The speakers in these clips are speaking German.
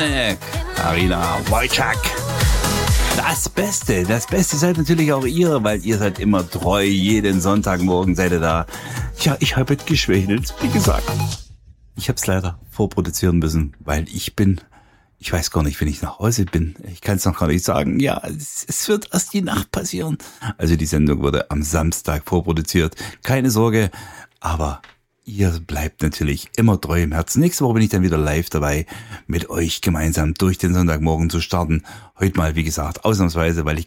Janek, Arina Wojcik. Das Beste seid natürlich auch ihr, weil ihr seid immer treu. Jeden Sonntagmorgen seid ihr da. Ja, ich habe geschwächelt, wie gesagt. Ich habe es leider vorproduzieren müssen, weil ich weiß gar nicht, wenn ich nach Hause bin. Ich kann es noch gar nicht sagen. Ja, es wird erst die Nacht passieren. Also die Sendung wurde am Samstag vorproduziert. Keine Sorge, aber ihr bleibt natürlich immer treu im Herzen. Nächste Woche bin ich dann wieder live dabei, mit euch gemeinsam durch den Sonntagmorgen zu starten. Heute mal, wie gesagt, ausnahmsweise, weil ich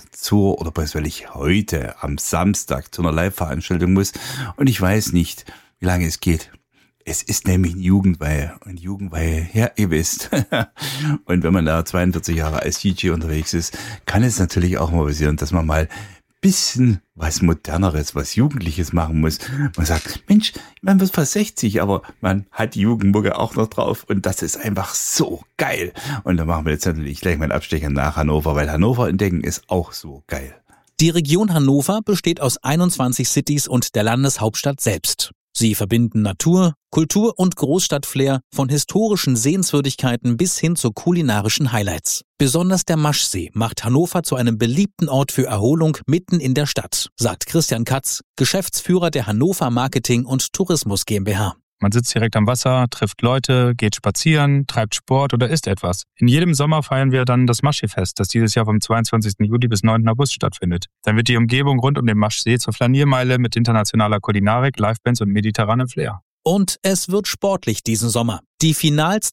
weil ich heute am Samstag zu einer Live-Veranstaltung muss. Und ich weiß nicht, wie lange es geht. Es ist nämlich eine Jugendweihe. Und Jugendweihe, ja, ihr wisst. Und wenn man da 42 Jahre als DJ unterwegs ist, kann es natürlich auch mal passieren, dass man mal bisschen was Moderneres, was Jugendliches machen muss. Man sagt, Mensch, man wird fast 60, aber man hat die Jugendmucke auch noch drauf und das ist einfach so geil. Und da machen wir jetzt natürlich gleich mal einen Abstecher nach Hannover, weil Hannover entdecken ist auch so geil. Die Region Hannover besteht aus 21 Cities und der Landeshauptstadt selbst. Sie verbinden Natur, Kultur und Großstadtflair von historischen Sehenswürdigkeiten bis hin zu kulinarischen Highlights. Besonders der Maschsee macht Hannover zu einem beliebten Ort für Erholung mitten in der Stadt, sagt Christian Katz, Geschäftsführer der Hannover Marketing und Tourismus GmbH. Man sitzt direkt am Wasser, trifft Leute, geht spazieren, treibt Sport oder isst etwas. In jedem Sommer feiern wir dann das Maschseefest, das dieses Jahr vom 22. Juli bis 9. August stattfindet. Dann wird die Umgebung rund um den Maschsee zur Flaniermeile mit internationaler Kulinarik, Livebands und mediterranem Flair. Und es wird sportlich diesen Sommer. Die Finals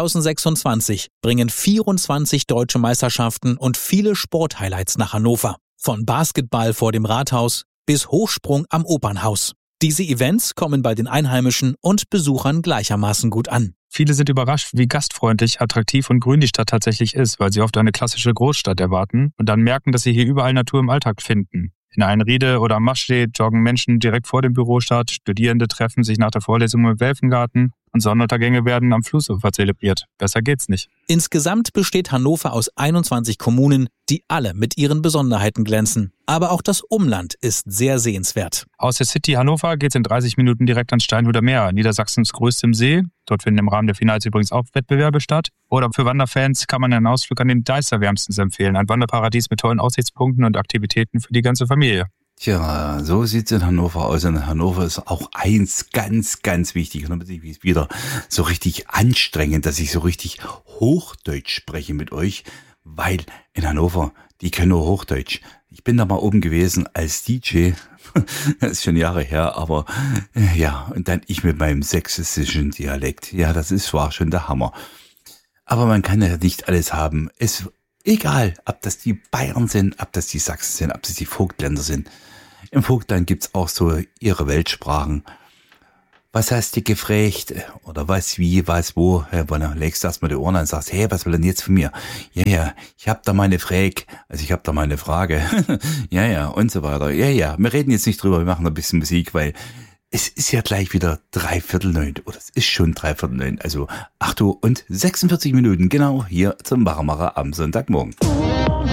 2026 bringen 24 deutsche Meisterschaften und viele Sporthighlights nach Hannover. Von Basketball vor dem Rathaus bis Hochsprung am Opernhaus. Diese Events kommen bei den Einheimischen und Besuchern gleichermaßen gut an. Viele sind überrascht, wie gastfreundlich, attraktiv und grün die Stadt tatsächlich ist, weil sie oft eine klassische Großstadt erwarten und dann merken, dass sie hier überall Natur im Alltag finden. In Einriede oder am Maschsee joggen Menschen direkt vor dem Bürostart, Studierende treffen sich nach der Vorlesung im Welfengarten und Sonnenuntergänge werden am Flussufer zelebriert. Besser geht's nicht. Insgesamt besteht Hannover aus 21 Kommunen, die alle mit ihren Besonderheiten glänzen. Aber auch das Umland ist sehr sehenswert. Aus der City Hannover geht's in 30 Minuten direkt ans Steinhuder Meer, Niedersachsens größtem See. Dort finden im Rahmen der Finals übrigens auch Wettbewerbe statt. Oder für Wanderfans kann man einen Ausflug an den Deißer wärmstens empfehlen. Ein Wanderparadies mit tollen Aussichtspunkten und Aktivitäten für die ganze Familie. Tja, so sieht's in Hannover aus. Und Hannover ist auch eins ganz, ganz wichtig. Und dann bin ich wieder so richtig anstrengend, dass ich so richtig Hochdeutsch spreche mit euch, weil in Hannover, die können nur Hochdeutsch. Ich bin da mal oben gewesen als DJ. Das ist schon Jahre her, aber ja, und dann ich mit meinem sächsischen Dialekt. Ja, war schon der Hammer. Aber man kann ja nicht alles haben. Egal, ob das die Bayern sind, ob das die Sachsen sind, ob das die Vogtländer sind. Im Vogtland gibt's auch so ihre Weltsprachen. Was hast du gefragt? Oder was, wie, was, wo? Dann legst du erstmal die Ohren an und sagst, hey, was will denn jetzt von mir? Ja, ich hab da meine Frage. Also ich hab da meine Frage. ja, und so weiter. Ja, wir reden jetzt nicht drüber, wir machen ein bisschen Musik, weil es ist ja gleich wieder 8:45 oder es ist schon 8:45. Also 8:46 genau hier zum Wachmacher am Sonntagmorgen.